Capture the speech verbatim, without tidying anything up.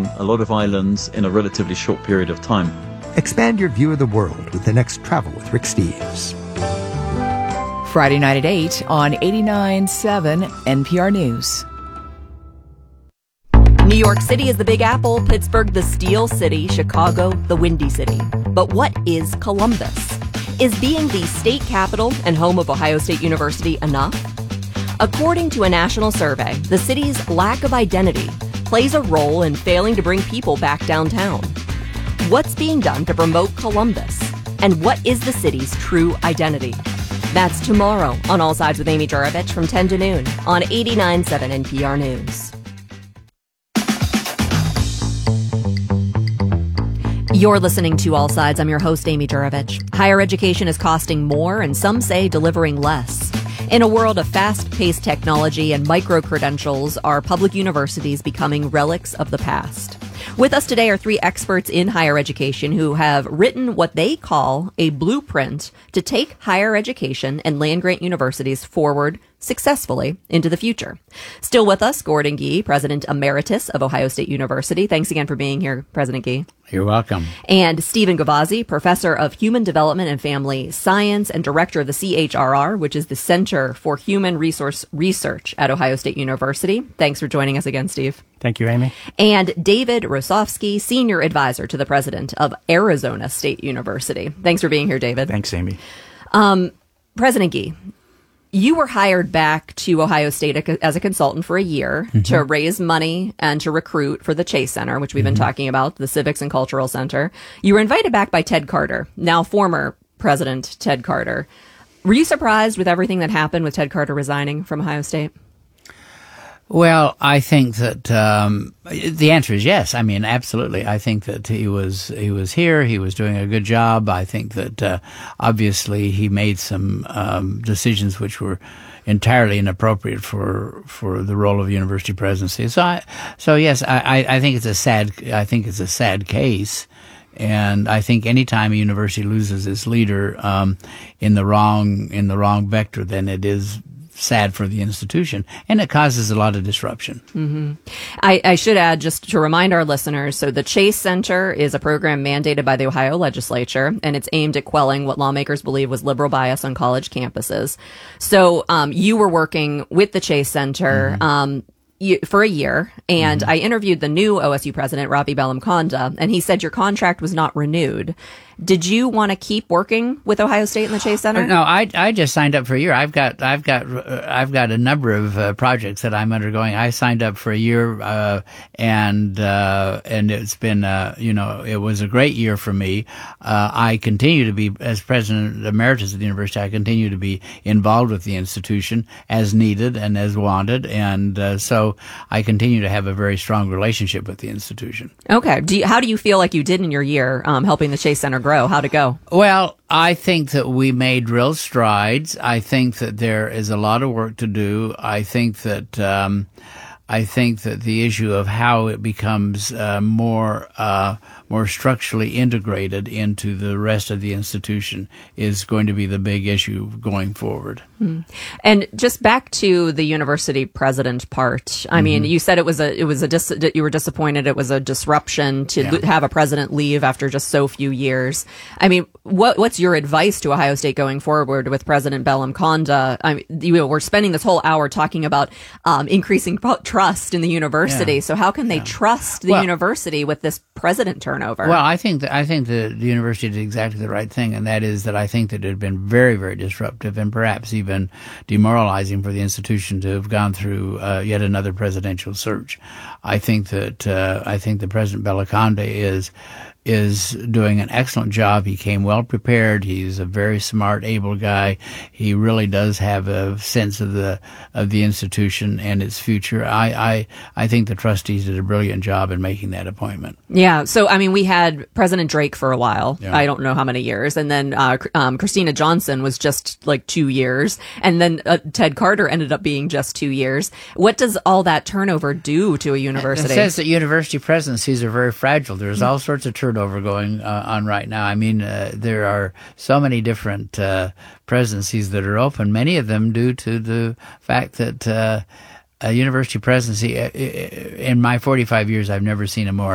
on a lot of islands in a relatively short period of time. Expand your view of the world with the next Travel with Rick Steves. Friday night at eight on eighty-nine point seven N P R News. New York City is the Big Apple, Pittsburgh the Steel City, Chicago the Windy City. But what is Columbus? Is being the state capital and home of Ohio State University enough? According to a national survey, the city's lack of identity plays a role in failing to bring people back downtown. What's being done to promote Columbus? And what is the city's true identity? That's tomorrow on All Sides with Amy Juravich from ten to noon on eighty-nine point seven N P R News. You're listening to All Sides. I'm your host, Amy Juravich. Higher education is costing more, and some say delivering less. In a world of fast-paced technology and micro-credentials, are public universities becoming relics of the past? With us today are three experts in higher education who have written what they call a blueprint to take higher education and land-grant universities forward successfully into the future. Still with us, Gordon Gee, President Emeritus of Ohio State University. Thanks again for being here, President Gee. You're welcome. And Stephen Gavazzi, Professor of Human Development and Family Science and Director of the C H R R, which is the Center for Human Resource Research at Ohio State University. Thanks for joining us again, Steve. Thank you, Amy. And David Rosofsky, Senior Advisor to the President of Arizona State University. Thanks for being here, David. Thanks, Amy. Um, President Gee, you were hired back to Ohio State as a consultant for a year mm-hmm. to raise money and to recruit for the Chase Center, which we've mm-hmm. been talking about, the Civics and Cultural Center. You were invited back by Ted Carter, now former President Ted Carter. Were you surprised with everything that happened with Ted Carter resigning from Ohio State? Well, I think that um, the answer is yes. I mean, absolutely. I think that he was he was here. He was doing a good job. I think that uh, obviously he made some um, decisions which were entirely inappropriate for for the role of university presidency. So, I, so yes, I, I think it's a sad. I think it's a sad case. And I think any time a university loses its leader um, in the wrong in the wrong vector, then it is sad for the institution, and it causes a lot of disruption. Mm-hmm. I, I should add, just to remind our listeners, so the Chase Center is a program mandated by the Ohio legislature, and it's aimed at quelling what lawmakers believe was liberal bias on college campuses. So um, you were working with the Chase Center mm-hmm. um, you, for a year, and mm-hmm. I interviewed the new O S U president, Ravi Bellamkonda, and he said your contract was not renewed. Did you want to keep working with Ohio State and the Chase Center? No, I I just signed up for a year. I've got I've got uh, I've got a number of uh, projects that I'm undergoing. I signed up for a year, uh, and uh, and it's been uh, you know it was a great year for me. Uh, I continue to be, as President Emeritus of the university, I continue to be involved with the institution as needed and as wanted, and uh, so I continue to have a very strong relationship with the institution. Okay. Do you, how do you feel like you did in your year um, helping the Chase Center grow? How'd it go? Well, I think that we made real strides. I think that there is a lot of work to do. I think that um, I think that the issue of how it becomes uh, more uh, more structurally integrated into the rest of the institution is going to be the big issue going forward. Hmm. And just back to the university president part. I mm-hmm. mean, you said it was a it was a dis- you were disappointed it was a disruption to yeah. have a president leave after just so few years. I mean, what what's your advice to Ohio State going forward with President Bellamkonda? I mean, you know, we're spending this whole hour talking about um, increasing trust in the university. Yeah. So how can they yeah. trust the well, university with this president turnover? Well, I think that I think that the university did exactly the right thing, and that is that I think that it had been very, very disruptive and perhaps even demoralizing for the institution to have gone through uh, yet another presidential search. I think that uh, I think that President Bellamkonda is is doing an excellent job. He came well prepared. He's a very smart, able guy. He really does have a sense of the of the institution and its future. I I, I think the trustees did a brilliant job in making that appointment. Yeah. So, I mean, we had President Drake for a while. Yeah. I don't know how many years. And then uh, um, Christina Johnson was just like two years. And then uh, Ted Carter ended up being just two years. What does all that turnover do to a university? It says that university presidencies are very fragile. There's all sorts of turnover going uh, on right now. I mean, uh, there are so many different uh, presidencies that are open, many of them due to the fact that uh, a university presidency, in my forty-five years, I've never seen a more